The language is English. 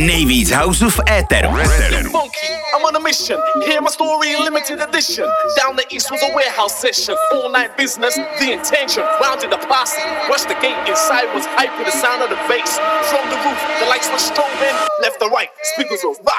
Nejvíc houseu v éteru. Funky, I'm on a mission. Hear my story in limited edition. Down the east was a warehouse session. All night business, the intention. Rounded the posse. Rushed the gate. Inside was hype with the sound of the bass. From the roof, the lights were strobing. Left to right, speakers were